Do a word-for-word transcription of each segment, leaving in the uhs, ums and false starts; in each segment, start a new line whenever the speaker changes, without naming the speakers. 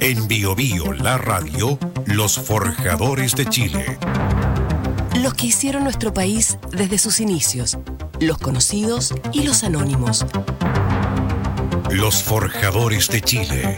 En Bio Bio, la radio, los forjadores de Chile.
Los que hicieron nuestro país desde sus inicios, los conocidos y los anónimos.
Los forjadores de Chile.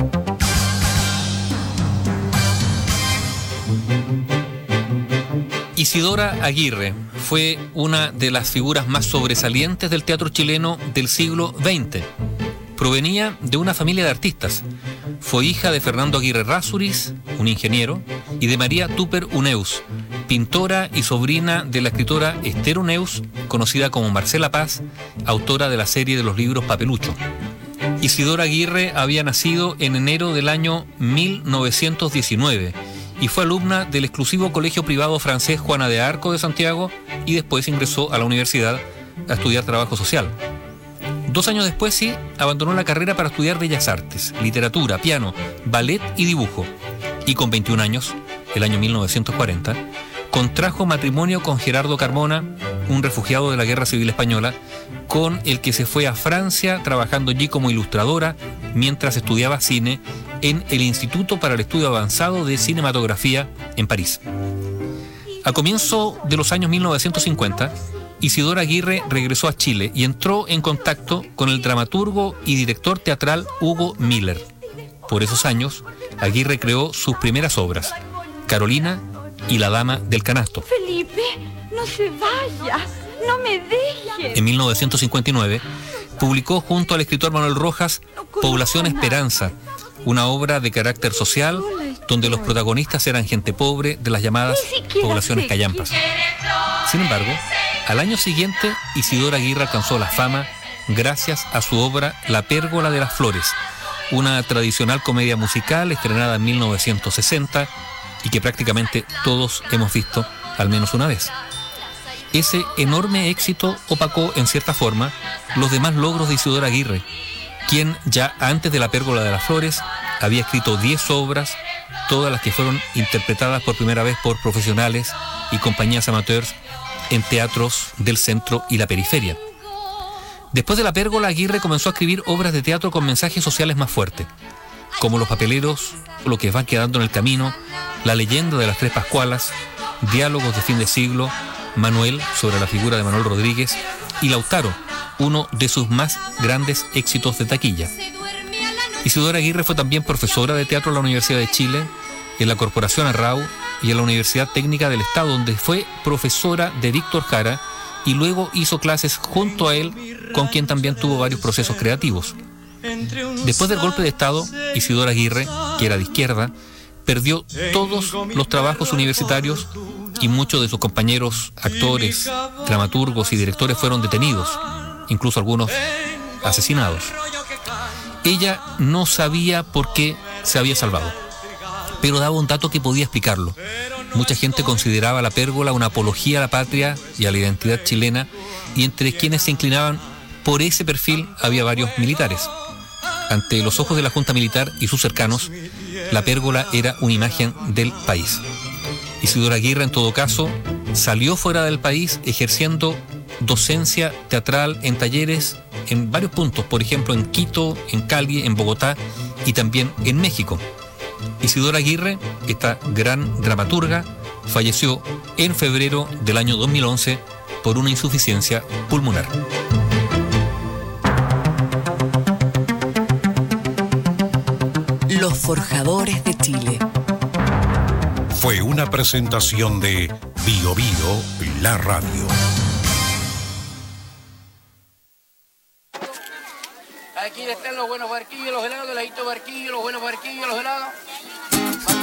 Isidora Aguirre fue una de las figuras más sobresalientes del teatro chileno del siglo veinte. Provenía de una familia de artistas. Fue hija de Fernando Aguirre Rázuriz, un ingeniero, y de María Tupper Uneus, pintora y sobrina de la escritora Esther Uneus, conocida como Marcela Paz, autora de la serie de los libros Papelucho. Isidora Aguirre había nacido en enero del año mil novecientos diecinueve y fue alumna del exclusivo colegio privado francés Juana de Arco de Santiago y después ingresó a la universidad a estudiar trabajo social. Dos años después, sí, abandonó la carrera para estudiar Bellas Artes, literatura, piano, ballet y dibujo. Y con veintiún años, el año mil novecientos cuarenta, contrajo matrimonio con Gerardo Carmona, un refugiado de la Guerra Civil Española, con el que se fue a Francia trabajando allí como ilustradora mientras estudiaba cine en el Instituto para el Estudio Avanzado de Cinematografía en París. A comienzo de los años mil novecientos cincuenta, Isidora Aguirre regresó a Chile y entró en contacto con el dramaturgo y director teatral Hugo Miller. Por esos años, Aguirre creó sus primeras obras, Carolina y La Dama del Canasto.
Felipe, no se vaya, no me deje.
En mil novecientos cincuenta y nueve, publicó junto al escritor Manuel Rojas Población Esperanza, una obra de carácter social donde los protagonistas eran gente pobre de las llamadas poblaciones callampas. Sin embargo, al año siguiente, Isidora Aguirre alcanzó la fama gracias a su obra La Pérgola de las Flores, una tradicional comedia musical estrenada en mil novecientos sesenta y que prácticamente todos hemos visto al menos una vez. Ese enorme éxito opacó, en cierta forma, los demás logros de Isidora Aguirre, quien ya antes de La Pérgola de las Flores había escrito diez obras, todas las que fueron interpretadas por primera vez por profesionales y compañías amateurs en teatros del centro y la periferia. Después de La Pérgola, Aguirre comenzó a escribir obras de teatro con mensajes sociales más fuertes, como Los Papeleros, Lo que va quedando en el camino, La leyenda de las tres Pascualas, Diálogos de fin de siglo, Manuel, sobre la figura de Manuel Rodríguez, y Lautaro, uno de sus más grandes éxitos de taquilla. Isidora Aguirre fue también profesora de teatro en la Universidad de Chile, en la Corporación Arrau y en la Universidad Técnica del Estado, donde fue profesora de Víctor Jara y luego hizo clases junto a él, con quien también tuvo varios procesos creativos. Después del golpe de Estado, Isidora Aguirre, que era de izquierda, perdió todos los trabajos universitarios y muchos de sus compañeros actores, dramaturgos y directores fueron detenidos, incluso algunos asesinados. Ella no sabía por qué se había salvado, pero daba un dato que podía explicarlo. Mucha gente consideraba La Pérgola una apología a la patria y a la identidad chilena, y entre quienes se inclinaban por ese perfil había varios militares. Ante los ojos de la Junta Militar y sus cercanos, La Pérgola era una imagen del país. Isidora Aguirre, en todo caso, salió fuera del país ejerciendo docencia teatral en talleres en varios puntos, por ejemplo en Quito, en Cali, en Bogotá y también en México. Isidora Aguirre, esta gran dramaturga, falleció en febrero del año dos mil once por una insuficiencia pulmonar.
Los forjadores de Chile.
Fue una presentación de Bio Bio, la radio.
Aquí están los buenos barquillos, los helados, los helados barquillos, los buenos barquillos, los helados.